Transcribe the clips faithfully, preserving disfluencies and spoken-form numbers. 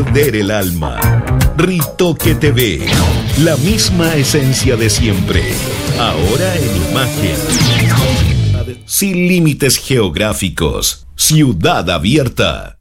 Perder el alma. Ritoque T V. La misma esencia de siempre. Ahora en imagen. Sin límites geográficos. Ciudad abierta.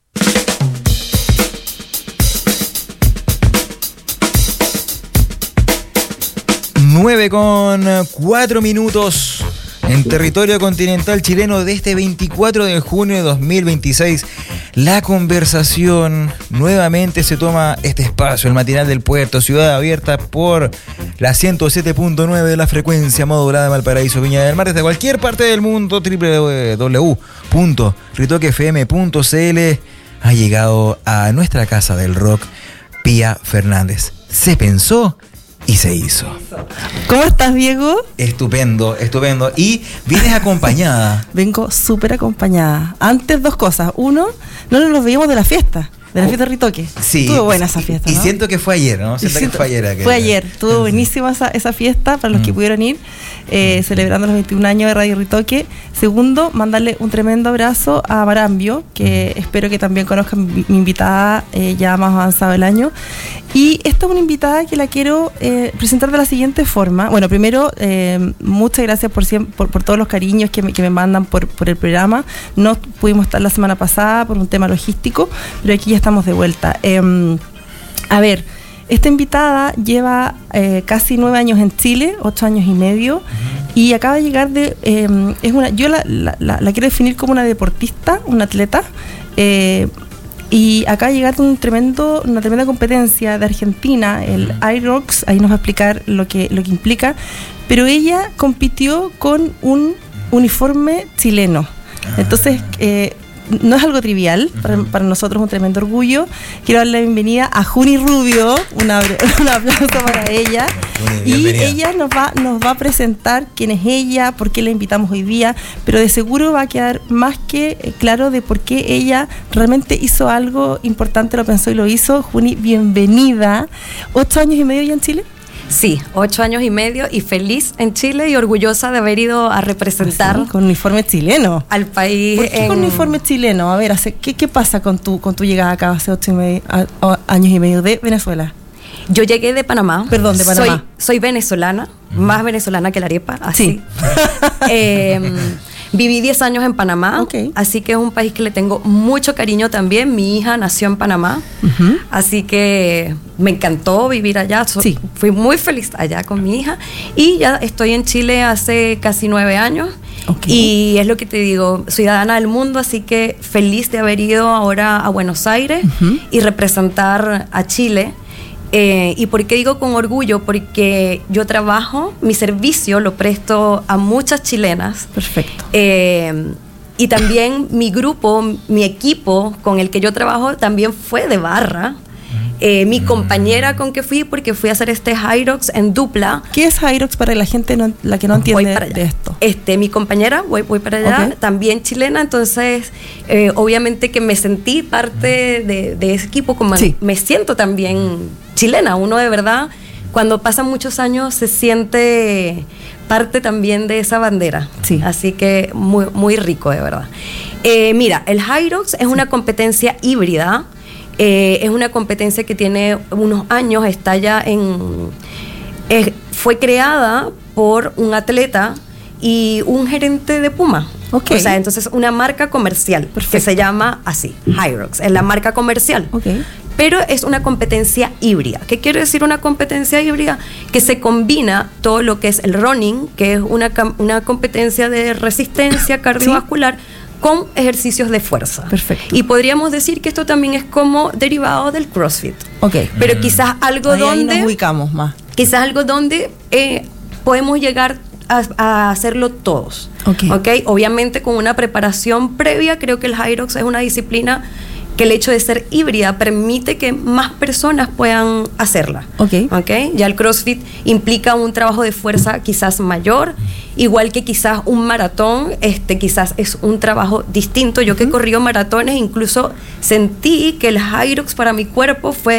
nueve con cuatro minutos en territorio continental chileno de este veinticuatro de junio de dos mil veintiséis. La conversación nuevamente se toma este espacio, el matinal del puerto, Ciudad Abierta, por la ciento siete punto nueve de la frecuencia modulada de Valparaíso, Viña del Mar, desde cualquier parte del mundo. doble u doble u doble u punto ritoque f m punto c l. Ha llegado a nuestra casa del rock Pía Fernández. Se pensó y se hizo. ¿Cómo estás, Diego? Estupendo, estupendo. Y vienes acompañada. Vengo súper acompañada. Antes, dos cosas. Uno, no nos veíamos de la fiesta. De la fiesta de Ritoque. Sí. Estuvo buena esa fiesta, Y ¿no? siento que fue ayer, ¿no? Siento, siento que fue ayer. Aquella. Fue ayer. Estuvo buenísima esa, esa fiesta para los mm. que pudieron ir, eh, celebrando los veintiún años de Radio Ritoque. Segundo, mandarle un tremendo abrazo a Marambio, que mm. espero que también conozcan mi, mi invitada eh, ya más avanzado el año. Y esta es una invitada que la quiero eh, presentar de la siguiente forma. Bueno, primero, eh, muchas gracias por, por, por todos los cariños que me, que me mandan por, por el programa. No pudimos estar la semana pasada por un tema logístico, pero aquí ya estamos de vuelta. Eh, a ver, esta invitada lleva eh, casi nueve años en Chile, ocho años y medio, uh-huh. y acaba de llegar de... Eh, es una, yo la, la, la, la quiero definir como una deportista, una atleta, eh, y acaba de llegar de un tremendo, una tremenda competencia de Argentina, el IROX, ahí nos va a explicar lo que, lo que implica, pero ella compitió con un uniforme chileno. Entonces, eh, no es algo trivial, para, para nosotros un tremendo orgullo. Quiero darle la bienvenida a Juni Rubio, una, un aplauso para ella. Y ella nos va, nos va a presentar quién es ella, por qué la invitamos hoy día, pero de seguro va a quedar más que claro de por qué ella realmente hizo algo importante, lo pensó y lo hizo. Juni, bienvenida. ¿Ocho años y medio ya en Chile? Sí, ocho años y medio y feliz en Chile y orgullosa de haber ido a representar. ¿Ah, sí? Con uniforme chileno. Al país. ¿Por qué en... con uniforme chileno? A ver, hace, ¿qué, ¿qué pasa con tu, con tu llegada acá hace ocho y medio, a, a, años y medio de Venezuela? Yo llegué de Panamá. Perdón, de Panamá. Soy, soy venezolana, uh-huh. más venezolana que la arepa, así. Sí. eh, Viví diez años en Panamá, okay. así que es un país que le tengo mucho cariño también. Mi hija nació en Panamá, uh-huh. así que me encantó vivir allá. So, sí. Fui muy feliz allá con mi hija y ya estoy en Chile hace casi nueve años. Okay. Y es lo que te digo, ciudadana del mundo, así que feliz de haber ido ahora a Buenos Aires uh-huh. y representar a Chile. Eh, ¿Y por qué digo con orgullo? Porque yo trabajo, mi servicio lo presto a muchas chilenas. Perfecto. Eh, y también mi grupo, mi equipo con el que yo trabajo también fue de barra. Eh, mi compañera con que fui, porque fui a hacer este Hyrox en dupla. ¿Qué es Hyrox para la gente no, la que no entiende de esto? Este, mi compañera, voy, voy para allá, okay. también chilena, entonces eh, obviamente que me sentí parte de, de ese equipo, como sí. me siento también chilena. Uno de verdad, cuando pasan muchos años, se siente parte también de esa bandera. Sí. Así que muy, muy rico, de verdad. Eh, mira, el Hyrox es sí. una competencia híbrida. Eh, es una competencia que tiene unos años, está ya en... Eh, fue creada por un atleta y un gerente de Puma. Okay. O sea, entonces una marca comercial. Perfecto. Que se llama así, Hyrox, es la marca comercial. Okay. Pero es una competencia híbrida. ¿Qué quiere decir una competencia híbrida? Que se combina todo lo que es el running, que es una, una competencia de resistencia cardiovascular, ¿sí? con ejercicios de fuerza. Perfecto. Y podríamos decir que esto también es como derivado del CrossFit. Ok. Pero mm. quizás algo ahí, donde... Ahí nos ubicamos más. Quizás algo donde eh, podemos llegar a, a hacerlo todos. Ok. Okay. Obviamente con una preparación previa, creo que el Hyrox es una disciplina que el hecho de ser híbrida permite que más personas puedan hacerla. Okay. Okay. Ya el CrossFit implica un trabajo de fuerza quizás mayor, igual que quizás un maratón, este quizás es un trabajo distinto. Yo uh-huh. que he corrido maratones, incluso sentí que el Hyrox para mi cuerpo fue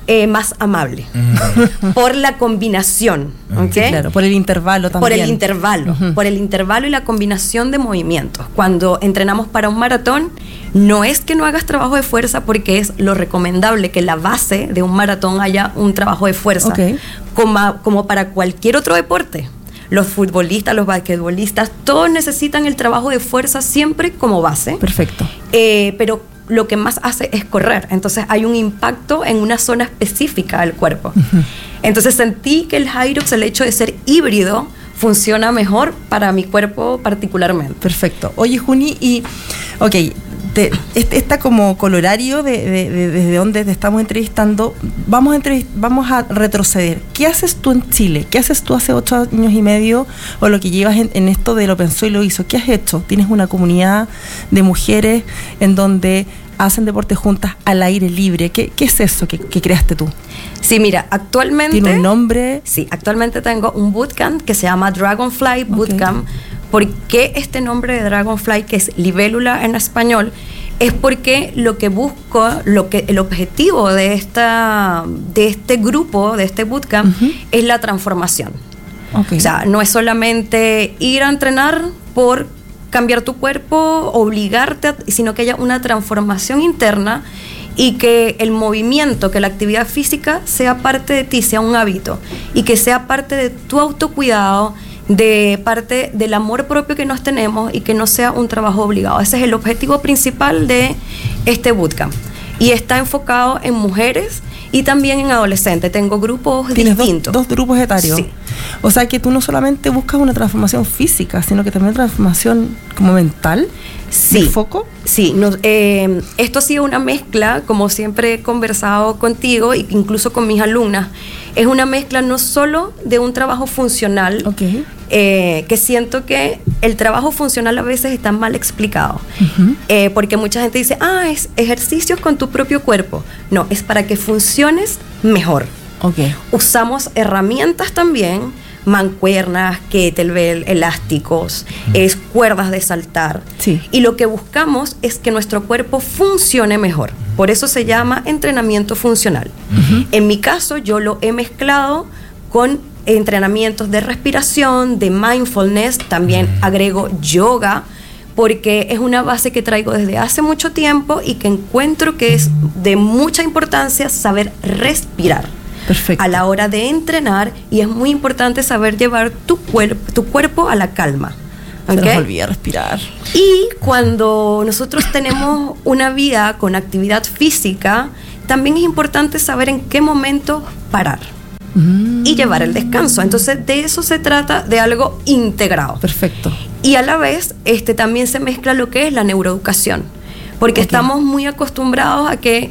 Eh, más amable uh-huh. por la combinación, ¿okay? Sí, claro, por el intervalo también. Por el intervalo, uh-huh. por el intervalo y la combinación de movimientos. Cuando entrenamos para un maratón, no es que no hagas trabajo de fuerza, porque es lo recomendable que la base de un maratón haya un trabajo de fuerza, okay. como, como para cualquier otro deporte. Los futbolistas, los basquetbolistas, todos necesitan el trabajo de fuerza siempre como base. Perfecto. Eh, pero lo que más hace es correr. Entonces hay un impacto en una zona específica del cuerpo. Uh-huh. Entonces sentí que el Hyrox, el hecho de ser híbrido, funciona mejor para mi cuerpo particularmente. Perfecto. Oye, Juni, y ok, te, este, esta como colorario de, de, de, desde donde te estamos entrevistando, vamos a, entrevist- vamos a retroceder. ¿Qué haces tú en Chile? ¿Qué haces tú hace ocho años y medio? O lo que llevas en, en esto de Lo Pensó y Lo Hizo. ¿Qué has hecho? Tienes una comunidad de mujeres en donde hacen deporte juntas al aire libre. ¿Qué, qué es eso que, que creaste tú? Sí, mira, actualmente... ¿Tiene un nombre? Sí, actualmente tengo un bootcamp que se llama Dragonfly Bootcamp. Okay. ¿Por qué este nombre de Dragonfly, que es libélula en español? Es porque lo que busco, lo que, el objetivo de, esta, de este grupo, de este bootcamp, uh-huh. es la transformación. Okay. O sea, no es solamente ir a entrenar por cambiar tu cuerpo, obligarte, a, sino que haya una transformación interna y que el movimiento, que la actividad física sea parte de ti, sea un hábito, y que sea parte de tu autocuidado, de parte del amor propio que nos tenemos, y que no sea un trabajo obligado. Ese es el objetivo principal de este bootcamp. Y está enfocado en mujeres y también en adolescentes. Tengo grupos distintos. Dos, dos grupos etarios. Sí. O sea que tú no solamente buscas una transformación física, sino que también una transformación como mental. Sí. ¿De foco? Sí. No, eh, esto ha sido una mezcla, como siempre he conversado contigo e incluso con mis alumnas. Es una mezcla no solo de un trabajo funcional, okay. eh, que siento que el trabajo funcional a veces está mal explicado, uh-huh. eh, porque mucha gente dice, ah, es ejercicios con tu propio cuerpo. No, es para que funciones mejor. Okay. Usamos herramientas también, mancuernas, kettlebell, elásticos, uh-huh. es cuerdas de saltar. Sí. Y lo que buscamos es que nuestro cuerpo funcione mejor. Por eso se llama entrenamiento funcional. Uh-huh. En mi caso, yo lo he mezclado con entrenamientos de respiración, de mindfulness, también agrego yoga, porque es una base que traigo desde hace mucho tiempo y que encuentro que es de mucha importancia saber respirar. Perfecto. A la hora de entrenar, y es muy importante saber llevar tu, cuerp- tu cuerpo a la calma. ¿Okay? Se nos olvida respirar. Y cuando nosotros tenemos una vida con actividad física, también es importante saber en qué momento parar mm. y llevar el descanso. Entonces, de eso se trata, de algo integrado. Perfecto. Y a la vez, este, también se mezcla lo que es la neuroeducación, porque okay. estamos muy acostumbrados a que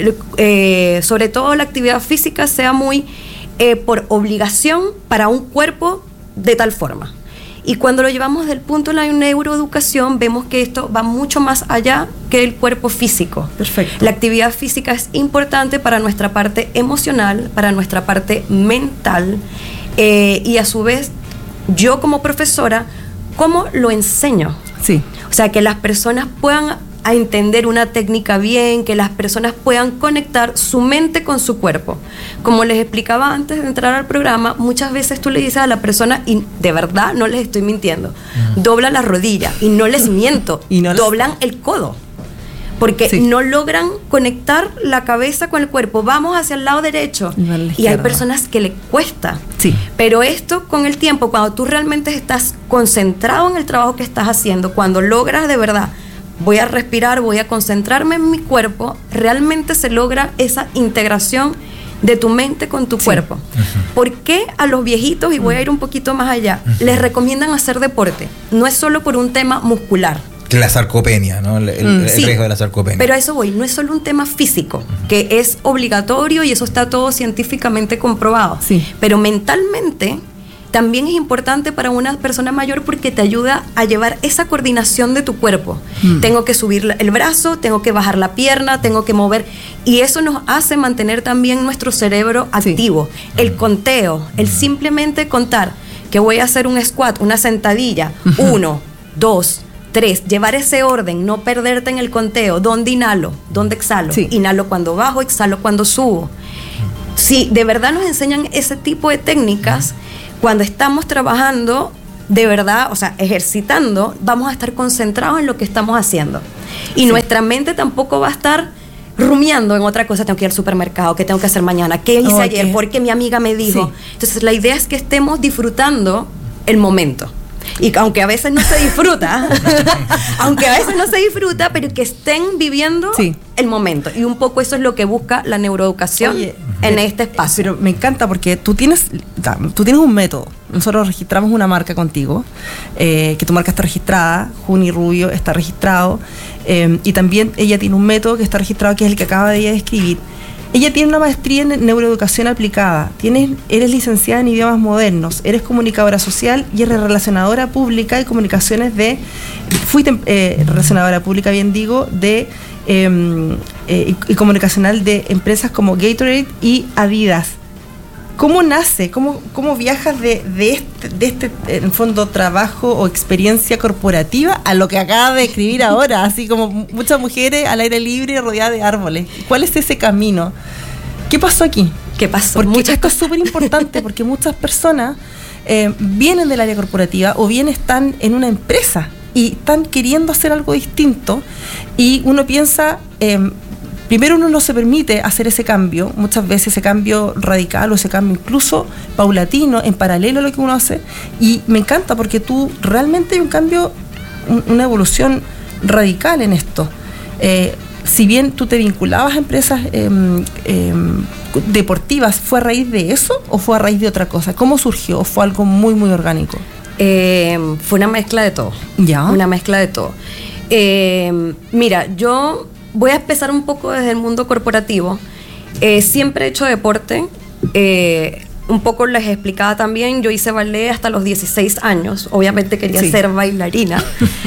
Eh, sobre todo la actividad física sea muy eh, por obligación para un cuerpo de tal forma. Y cuando lo llevamos del punto de la neuroeducación, vemos que esto va mucho más allá que el cuerpo físico. Perfecto. La actividad física es importante para nuestra parte emocional, para nuestra parte mental, eh, y a su vez, yo como profesora, ¿cómo lo enseño? Sí. O sea, que las personas puedan a entender una técnica bien, que las personas puedan conectar su mente con su cuerpo. Como les explicaba antes de entrar al programa, muchas veces tú le dices a la persona, y de verdad no les estoy mintiendo, uh-huh. dobla la rodilla, y no les miento, y no doblan les... el codo, porque sí. no logran conectar la cabeza con el cuerpo. Vamos hacia el lado derecho, y hay personas que le cuesta. Sí. Pero esto con el tiempo, cuando tú realmente estás concentrado en el trabajo que estás haciendo, cuando logras de verdad, voy a respirar, voy a concentrarme en mi cuerpo, realmente se logra esa integración de tu mente con tu sí. cuerpo. Uh-huh. ¿Por qué a los viejitos, y voy a ir un poquito más allá, uh-huh. les recomiendan hacer deporte? No es solo por un tema muscular. La sarcopenia, ¿no? El, el, mm, el sí, riesgo de la sarcopenia. Pero a eso voy, no es solo un tema físico, uh-huh. que es obligatorio y eso está todo científicamente comprobado. Sí. Pero mentalmente también es importante para una persona mayor porque te ayuda a llevar esa coordinación de tu cuerpo. Mm. Tengo que subir el brazo, tengo que bajar la pierna, tengo que mover, y eso nos hace mantener también nuestro cerebro activo. Sí. El conteo, el simplemente contar que voy a hacer un squat, una sentadilla, uh-huh. uno, dos, tres, llevar ese orden, no perderte en el conteo. ¿Dónde inhalo? ¿Dónde exhalo? Sí. Inhalo cuando bajo, exhalo cuando subo. si de verdad nos enseñan ese tipo de técnicas, cuando estamos trabajando, de verdad, o sea, ejercitando, vamos a estar concentrados en lo que estamos haciendo. Y sí. nuestra mente tampoco va a estar rumiando en otra cosa. Tengo que ir al supermercado, ¿qué tengo que hacer mañana? ¿Qué hice okay. ayer? ¿Por qué mi amiga me dijo? Sí. Entonces, la idea es que estemos disfrutando el momento. Y aunque a veces no se disfruta, aunque a veces no se disfruta, pero que estén viviendo sí. el momento. Y un poco eso es lo que busca la neuroeducación Oye, en eh, este espacio. Pero me encanta porque tú tienes, tú tienes un método. Nosotros registramos una marca contigo, eh, que tu marca está registrada, Juni Rubio está registrado, eh, y también ella tiene un método que está registrado, que es el que acaba de ella describir. Ella tiene una maestría en neuroeducación aplicada, tienes, eres licenciada en idiomas modernos, eres comunicadora social y eres relacionadora pública y comunicaciones de, fuiste eh, relacionadora pública, bien digo, de eh, eh, y, y comunicacional de empresas como Gatorade y Adidas. ¿Cómo nace? ¿Cómo, cómo viajas de, de, este, de este, en el fondo, trabajo o experiencia corporativa a lo que acaba de escribir ahora? Así como muchas mujeres al aire libre rodeadas de árboles. ¿Cuál es ese camino? ¿Qué pasó aquí? ¿Qué pasó? Porque muchas esto cosas. Es súper importante porque muchas personas eh, vienen del área corporativa o bien están en una empresa y están queriendo hacer algo distinto y uno piensa... Eh, Primero, uno no se permite hacer ese cambio, muchas veces ese cambio radical o ese cambio incluso paulatino, en paralelo a lo que uno hace. Y me encanta porque tú realmente hay un cambio, un, una evolución radical en esto. Eh, si bien tú te vinculabas a empresas eh, eh, deportivas, ¿fue a raíz de eso o fue a raíz de otra cosa? ¿Cómo surgió? ¿O fue algo muy, muy orgánico? Eh, fue una mezcla de todo. ¿Ya? Una mezcla de todo. Eh, mira, yo... Voy a empezar un poco desde el mundo corporativo. Eh, siempre he hecho deporte. Eh, un poco les explicaba también, yo hice ballet hasta los dieciséis años. Obviamente quería sí. ser bailarina.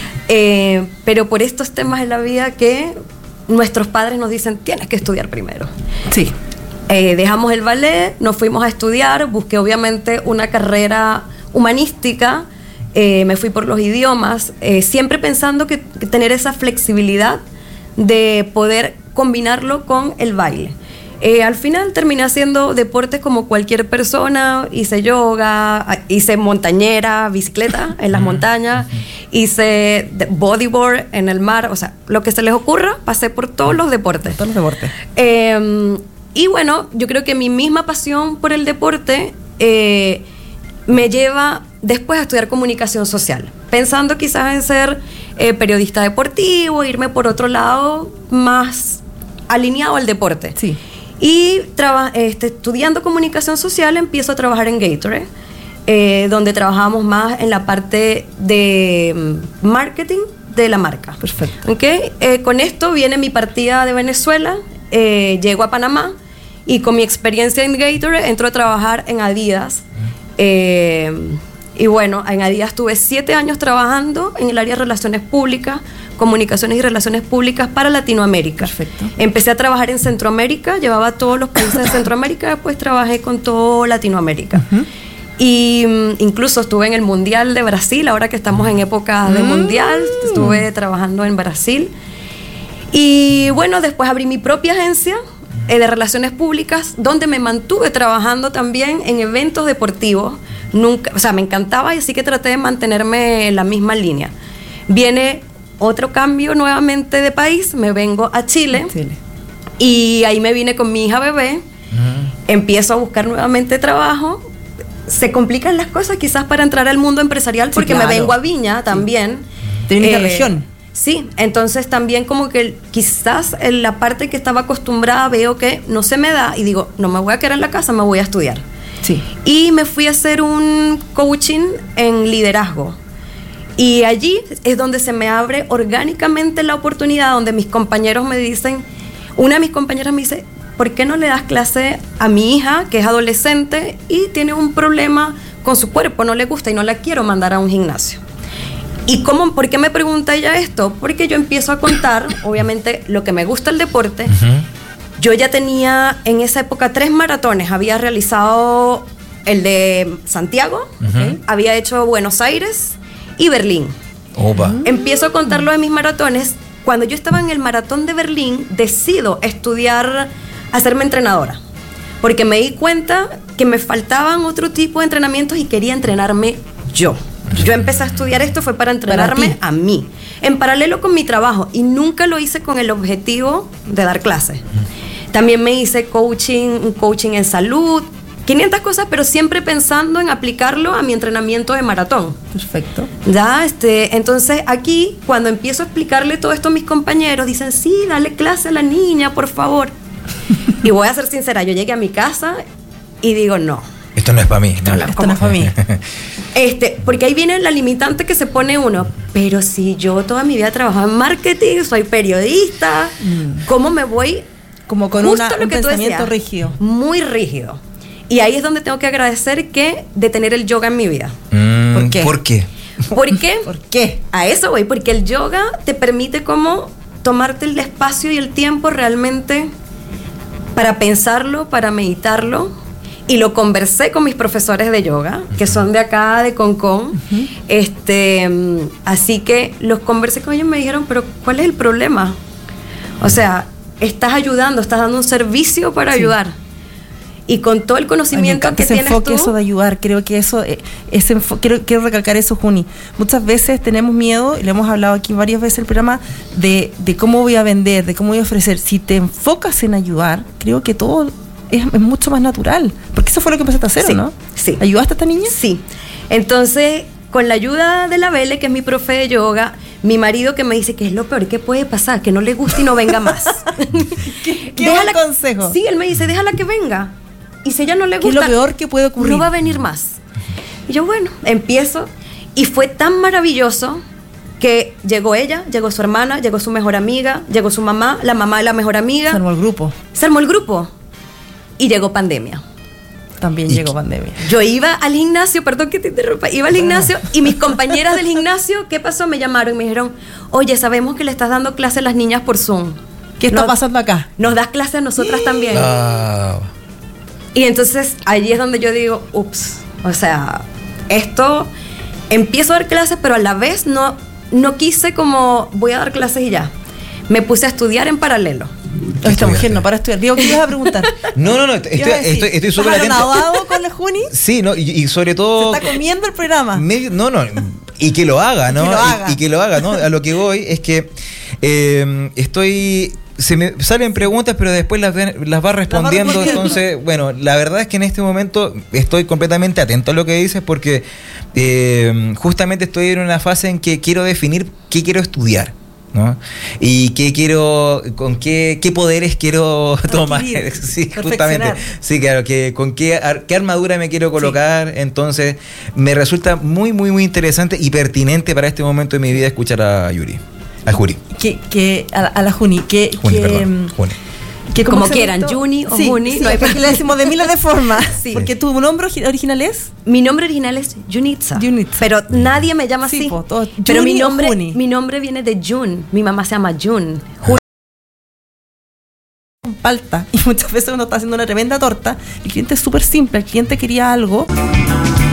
eh, pero por estos temas en la vida que nuestros padres nos dicen, tienes que estudiar primero. Sí. Eh, dejamos el ballet, nos fuimos a estudiar. Busqué obviamente una carrera humanística. Eh, me fui por los idiomas. Eh, siempre pensando que, que tener esa flexibilidad de poder combinarlo con el baile. Eh, al final terminé haciendo deportes como cualquier persona, hice yoga, hice montañera, bicicleta en las montañas, hice bodyboard en el mar, o sea, lo que se les ocurra, pasé por todos los deportes. Todos los deportes. Eh, y bueno, yo creo que mi misma pasión por el deporte eh, me lleva después a estudiar comunicación social, pensando quizás en ser eh, periodista deportivo, irme por otro lado más alineado al deporte. Sí. Y traba, este, estudiando comunicación social empiezo a trabajar en Gatorade, eh, donde trabajamos más en la parte de marketing de la marca. Perfecto. ¿Okay? Eh, con esto viene mi partida de Venezuela, eh, llego a Panamá y con mi experiencia en Gatorade entro a trabajar en Adidas. Eh, y bueno, en Adidas estuve siete años trabajando en el área de relaciones públicas, comunicaciones y relaciones públicas para Latinoamérica. Perfecto. Empecé a trabajar en Centroamérica, llevaba a todos los países de Centroamérica, después trabajé con todo Latinoamérica. Uh-huh. Y um, incluso estuve en el Mundial de Brasil, ahora que estamos en época de uh-huh. Mundial, estuve trabajando en Brasil. Y bueno, después abrí mi propia agencia eh, de relaciones públicas, donde me mantuve trabajando también en eventos deportivos. Nunca, o sea, me encantaba y así que traté de mantenerme en la misma línea. Viene otro cambio nuevamente de país, me vengo a Chile, Chile. Y ahí me vine con mi hija bebé, uh-huh. empiezo a buscar nuevamente trabajo, se complican las cosas quizás para entrar al mundo empresarial porque sí, claro. me vengo a Viña también. ¿Te vienes eh, de región? Sí, entonces también como que quizás en la parte que estaba acostumbrada veo que no se me da y digo, no me voy a quedar en la casa, me voy a estudiar. Sí. Y me fui a hacer un coaching en liderazgo. Y allí es donde se me abre orgánicamente la oportunidad, donde mis compañeros me dicen, una de mis compañeras me dice, ¿por qué no le das clase a mi hija, que es adolescente y tiene un problema con su cuerpo, no le gusta y no la quiero mandar a un gimnasio? ¿Y cómo, por qué me pregunta ella esto? Porque yo empiezo a contar, obviamente, lo que me gusta el deporte. Uh-huh. Yo ya tenía en esa época tres maratones. Había realizado el de Santiago, uh-huh. había hecho Buenos Aires y Berlín. Opa. Empiezo a contar lo de mis maratones. Cuando yo estaba en el maratón de Berlín, decido estudiar, hacerme entrenadora. porque me di cuenta que me faltaban otro tipo de entrenamientos y quería entrenarme yo. Yo empecé a estudiar esto fue para entrenarme para a mí, en paralelo con mi trabajo, y nunca lo hice con el objetivo de dar clases. También me hice coaching, un coaching en salud, quinientas cosas, pero siempre pensando en aplicarlo a mi entrenamiento de maratón. Perfecto. Ya, este, entonces aquí, cuando empiezo a explicarle todo esto a mis compañeros, dicen, sí, dale clase a la niña, por favor. Y voy a ser sincera, yo llegué a mi casa y digo, no. Esto no es para mí. No, Esto no es para mí. Este, porque ahí viene la limitante que se pone uno. Pero si yo toda mi vida he trabajado en marketing, soy periodista, mm. ¿cómo me voy? Como con una, un pensamiento rígido. Muy rígido. Y ahí es donde tengo que agradecer que de tener el yoga en mi vida. Mm, ¿Por qué? ¿Por qué? ¿Por qué? ¿Por qué? A eso voy, porque el yoga te permite como tomarte el espacio y el tiempo realmente para pensarlo, para meditarlo. Y lo conversé con mis profesores de yoga, que son de acá, de Concón. Uh-huh. Este, así que los conversé con ellos y me dijeron, pero ¿cuál es el problema? O sea, estás ayudando, estás dando un servicio para sí. ayudar. Y con todo el conocimiento que tienes enfoque tú, eso de ayudar, creo que eso ese enfo- quiero, quiero recalcar eso, Juni. Muchas veces tenemos miedo, y lo hemos hablado aquí varias veces el programa, de, de cómo voy a vender, de cómo voy a ofrecer. Si te enfocas en ayudar, creo que todo es, es mucho más natural, porque eso fue lo que empezaste a hacer, sí, ¿no? Sí. ¿Ayudaste a esta niña? Sí. Entonces, con la ayuda de la Vele, que es mi profe de yoga, mi marido que me dice que es lo peor que puede pasar, que no le guste y no venga más. ¿Qué, qué buen consejo? Sí, él me dice, déjala que venga. Y si ella no le gusta, ¿qué es lo peor que puede ocurrir? No va a venir más. Y yo, bueno, empiezo. Y fue tan maravilloso que llegó ella, llegó su hermana, llegó su mejor amiga, llegó su mamá, la mamá de la mejor amiga. Se armó el grupo. Se armó el grupo. Y llegó pandemia. También llegó pandemia. Yo iba al gimnasio, perdón que te interrumpa, iba al gimnasio y mis compañeras del gimnasio, ¿qué pasó? Me llamaron y me dijeron, oye, sabemos que le estás dando clase a las niñas por Zoom. ¿Qué está nos, pasando acá? Nos das clase a nosotras también. Oh. Y entonces allí es donde yo digo, ups, o sea, esto, empiezo a dar clases, pero a la vez no, no quise como, voy a dar clases y ya. Me puse a estudiar en paralelo. Esta mujer no para estudiar. Digo, ¿qué ibas a preguntar? No, no, no, estoy estoy estoy súper atento. ¿Estás anonadado con la Juni? Sí, no, y, y sobre todo... Se está comiendo el programa. Medio, no, no, y que lo haga, ¿no? Y que lo haga. Y, y que lo haga, ¿no? A lo que voy es que eh, estoy... Se me salen preguntas, pero después las, las va respondiendo. Las va Entonces, bueno, la verdad es que en este momento estoy completamente atento a lo que dices porque eh, justamente estoy en una fase en que quiero definir qué quiero estudiar, ¿no? Y qué quiero, con qué, qué poderes quiero tomar. Sí, justamente. Sí, claro, que con qué, qué armadura me quiero colocar. Sí. Entonces, me resulta muy, muy, muy interesante y pertinente para este momento de mi vida escuchar a Yuri. A Juri. Que, que a, a la Juni. Que, Juni, que, perdón. Juni. Que como quieran, Juni o sí, Juni. Sí, no hay porque le decimos de miles de formas. Sí. Porque tu nombre original es... Mi nombre original es Junitza. Junitza. Pero nadie me llama sí, así. Po, todo, pero mi Juni nombre, o Juni. mi nombre viene de Jun. Mi mamá se llama Jun. Jun. Palta. Y muchas veces uno está haciendo una tremenda torta. El cliente es súper simple. El cliente quería algo...